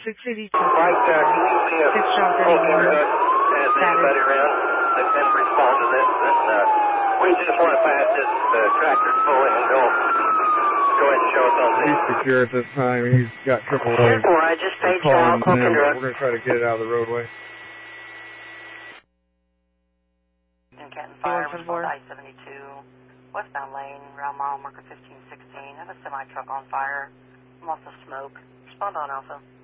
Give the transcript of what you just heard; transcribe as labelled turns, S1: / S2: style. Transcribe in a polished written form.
S1: 682.
S2: Mike, can you see if Colgan Truck has anybody around that can respond to this? And we just want to pass this tractor fully and go ahead and show us on
S3: He's secure at this time. He's got AAA.
S4: I just paid y'all.
S3: We're going to try to get it out of the roadway.
S4: In Canton Fire, I-72, westbound lane, around mile marker 1516. Have a semi-truck on fire. Lots of smoke. Respond on Alpha.